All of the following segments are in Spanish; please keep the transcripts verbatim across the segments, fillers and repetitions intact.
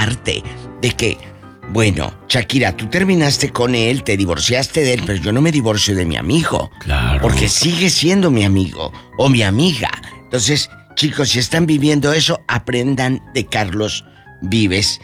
parte de que, bueno, Shakira, tú terminaste con él, te divorciaste de él, pero yo no me divorcio de mi amigo. Claro. Porque sigue siendo mi amigo o mi amiga. Entonces, chicos, si están viviendo eso, aprendan de Carlos Vives.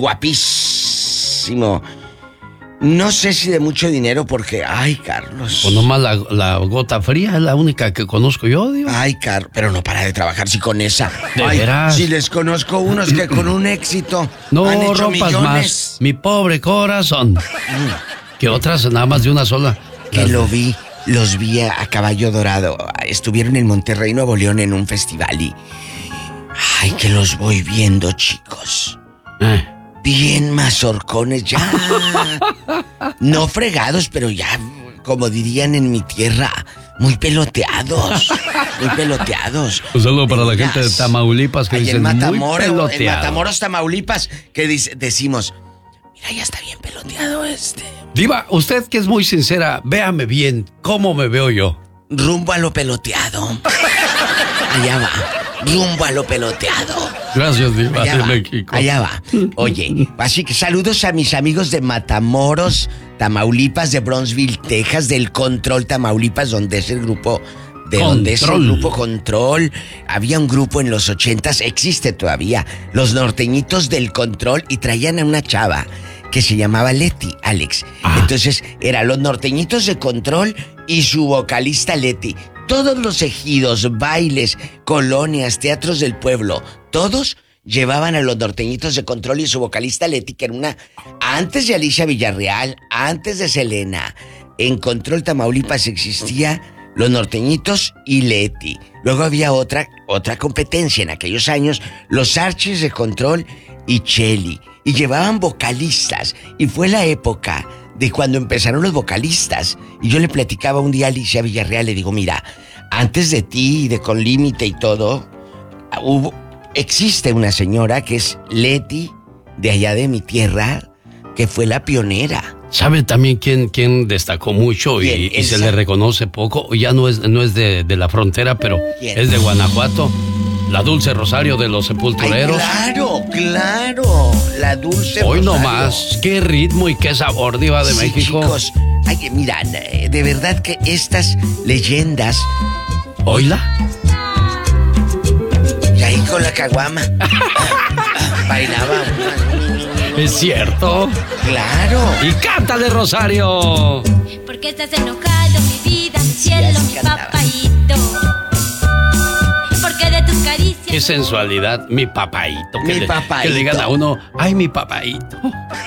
Guapísimo. No sé si de mucho dinero porque, ay, Carlos. Pues nomás la, la gota fría es la única que conozco yo, digo. Ay, Carlos, pero no para de trabajar si con esa. ¿De ay, veras? Si les conozco unos que con un éxito no han hecho rompas millones. más, mi pobre corazón. Mm. Que otras nada más de una sola. Que Las... lo vi, los vi a, a Caballo Dorado. Estuvieron en Monterrey, Nuevo León, en un festival y... Ay, que los voy viendo, chicos. Eh. Bien mazorcones ya. No fregados, pero ya, como dirían en mi tierra, muy peloteados. Muy peloteados. Un saludo para la gente de Tamaulipas que dicen Matamoros, muy peloteado. En Matamoros, Tamaulipas, que dice, decimos, mira, ya está bien peloteado este. Diva, usted que es muy sincera, véame bien, ¿cómo me veo yo? Rumbo a lo peloteado. Allá va. Rumbo a lo peloteado. Gracias, Diva allá de va, México. Allá va. Oye, así que saludos a mis amigos de Matamoros, Tamaulipas, de Bronzeville, Texas, del Control Tamaulipas, donde es el grupo, de Control. donde es el grupo Control. Había un grupo en los ochentas, existe todavía, los norteñitos del Control, y traían a una chava que se llamaba Leti, Alex. Ah. Entonces, eran los norteñitos de Control y su vocalista Leti. Todos los ejidos, bailes, colonias, teatros del pueblo, todos llevaban a los norteñitos de Control y su vocalista Leti, que era una... Antes de Alicia Villarreal, antes de Selena, en Control Tamaulipas existía los norteñitos y Leti. Luego había otra, otra competencia en aquellos años, los Archies de Control y Cheli. Y llevaban vocalistas. Y fue la época de cuando empezaron los vocalistas. Y yo le platicaba un día a Alicia Villarreal, le digo, mira, antes de ti y de Con Límite y todo, hubo, existe una señora que es Leti, de allá de mi tierra, que fue la pionera. ¿Sabe también quién, quién destacó mucho y, y se le reconoce poco? Ya no es, no es de, de la frontera, pero ¿quién? Es de Guanajuato. La Dulce Rosario de los Sepultureros. Ay, claro, claro. La Dulce Hoy Rosario. no más. Qué ritmo y qué sabor, Diva de sí, México. Chicos, ay, mira, de verdad que estas leyendas. ¿Oíla? Y ahí con la caguama. Bailaba. Es cierto. Claro. Y cántale, Rosario. ¿Por qué estás enojado, mi vida, mi cielo, mi papaíto? Porque de tus caricias. Qué sensualidad, mi papaíto. Mi que le, papaíto. Que le digan a uno, ay, mi papaíto.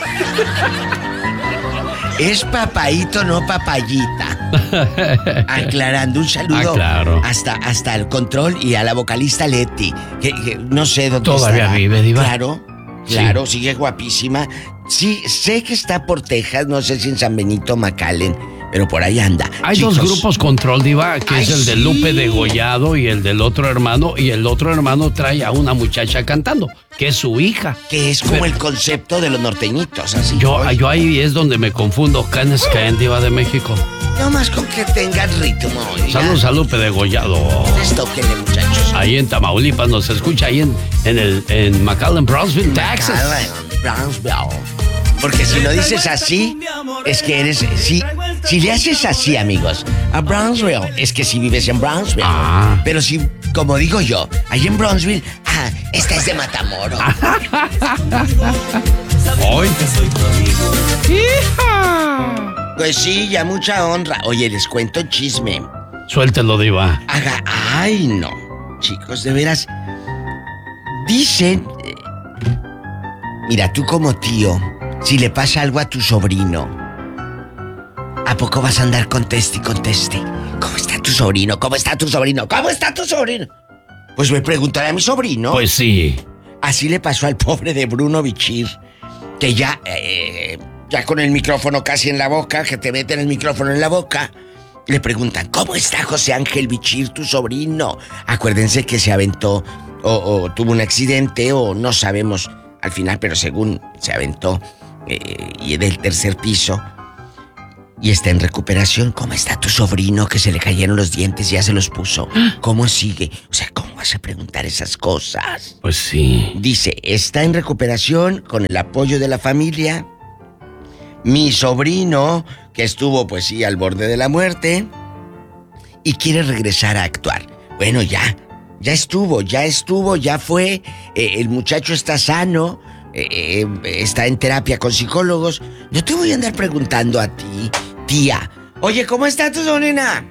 Es papaíto, no papayita. Aclarando, un saludo. Ah, claro. Hasta, hasta el Control y a la vocalista Leti. Que, que no sé dónde está. Todavía vive, Diva. Claro, claro, Sí. sigue guapísima. Sí, sé que está por Texas, no sé si en San Benito, McAllen, pero por ahí anda. Hay Chicos, dos grupos Control, Diva, que Ay, es el de sí. Lupe Degollado y el del otro hermano, y el otro hermano trae a una muchacha cantando, que es su hija. que es como Pero- el concepto de los norteñitos, así. Yo, Oye, yo ahí es donde me confundo. ¿Quién es quién, Diva de México? no más con que tengan ritmo. oiga. Saludos a Lupe Degollado. Ustedes tóquenle, muchachos. Ahí en Tamaulipas nos escucha, ahí en, en, el, en McAllen, Brownsville, Texas. McAllen, Brownsville. Porque si lo dices así, es que eres... Si, si le haces así, amigos, a Brownsville, es que si vives en Brownsville. Ah. Pero si, como digo yo, ahí en Brownsville, ah, esta es de Matamoros. Hoy. Pues sí, ya mucha honra. Oye, les cuento chisme. Suéltelo, Diva. Haga... Ay, no. Chicos, de veras... Dicen... eh, Mira, tú como tío, si le pasa algo a tu sobrino, ¿a poco vas a andar conteste y conteste? ¿Cómo está tu sobrino? ¿Cómo está tu sobrino? ¿Cómo está tu sobrino? Pues me preguntaré a mi sobrino. Pues sí. Así le pasó al pobre de Bruno Bichir, que ya, eh, ya con el micrófono casi en la boca, que te meten el micrófono en la boca, le preguntan, ¿cómo está José Ángel Bichir, tu sobrino? Acuérdense que se aventó o, o tuvo un accidente o no sabemos al final, pero según se aventó eh, y del tercer piso. y está en recuperación. ¿Cómo está tu sobrino que se le cayeron los dientes y ya se los puso? ¿Cómo sigue? O sea, ¿cómo vas a preguntar esas cosas? Pues sí. Dice, está en recuperación con el apoyo de la familia. Mi sobrino, que estuvo pues sí al borde de la muerte y quiere regresar a actuar. Bueno, ya, ya estuvo, ya estuvo, ya fue. Eh, el muchacho está sano, eh, eh, está en terapia con psicólogos. No te voy a andar preguntando a ti, tía, oye, ¿cómo está tu sobrina?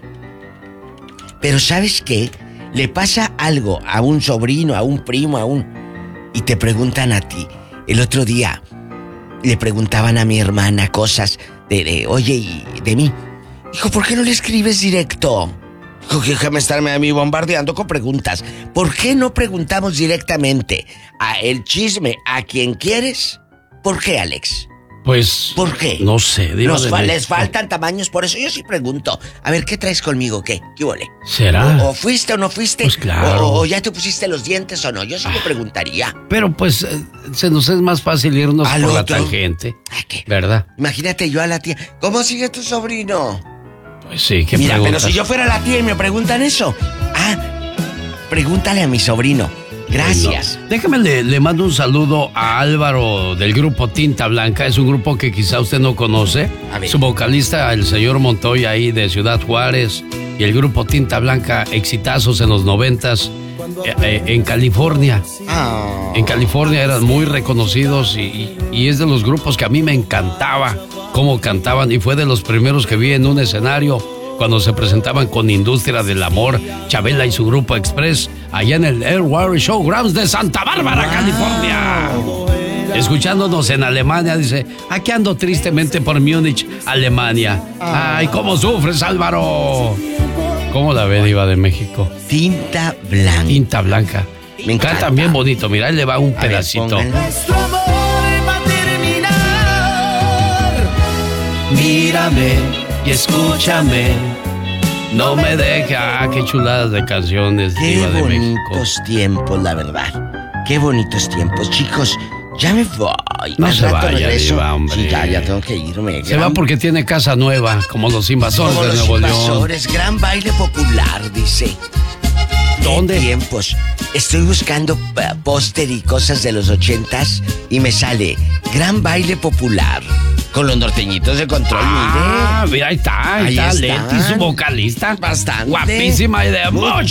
Pero ¿sabes qué? Le pasa algo a un sobrino, a un primo, a un... y te preguntan a ti. El otro día le preguntaban a mi hermana cosas de, de oye, y de mí. Dijo, ¿por qué no le escribes directo? Dijo, déjame estarme a mí bombardeando con preguntas. ¿Por qué no preguntamos directamente a el chisme a quien quieres? ¿Por qué, Alex? Pues... ¿Por qué? No sé. Nos fa- les faltan tamaños, por eso yo sí pregunto. A ver, ¿qué traes conmigo? ¿Qué? ¿Qué huele? ¿Será? O, o fuiste o no fuiste? Pues claro. O, o ya te pusiste los dientes o no. Yo sí me preguntaría. Pero pues eh, se nos es más fácil irnos ¿Al por otro? la tangente. Ay, ¿qué? ¿Verdad? Imagínate yo a la tía. ¿Cómo sigue tu sobrino? Pues sí, ¿qué Mira, preguntas? pero si yo fuera la tía y me preguntan eso. Ah, pregúntale a mi sobrino. Gracias. Bueno, déjame, le, le mando un saludo a Álvaro del grupo Tinta Blanca. Es un grupo que quizá usted no conoce. A ver. Su vocalista, el señor Montoya, ahí de Ciudad Juárez. Y el grupo Tinta Blanca, exitazos en los noventas eh, eh, en California. Oh. En California eran muy reconocidos y, y, y es de los grupos que a mí me encantaba cómo cantaban. Y fue de los primeros que vi en un escenario cuando se presentaban con Industria del Amor, Chabela y su grupo Express, allá en el Airwater Showgrounds de Santa Bárbara, wow. California. Escuchándonos en Alemania, dice, aquí ando tristemente por Múnich, Alemania. Ay, ¿cómo sufres, Álvaro? ¿Cómo la ve, Diva de México? Tinta Blanca. Tinta Blanca. Me encanta, encanta. bien bonito. Mira, ahí le va un A pedacito. ver, Nuestro amor va a terminar. Mírame y escúchame. No me deja. Ah, qué chuladas de canciones, Qué Diva de México. bonitos tiempos, la verdad. Qué bonitos tiempos, chicos. Ya me voy. No Al se rato vaya, regreso. Diva, hombre. Sí, ya, ya tengo que irme. Se Gran- va porque tiene casa nueva, como los invasores Como de los Nuevo León. invasores, gran baile popular, dice. ¿Dónde? ¿Qué tiempos? Estoy buscando uh, póster y cosas de los ochentas y me sale gran baile popular con los norteñitos de control. Ah, mire. mira, ahí está, ahí, Ahí está están. Leti, su vocalista. Bastante. Guapísima y de Muy mucho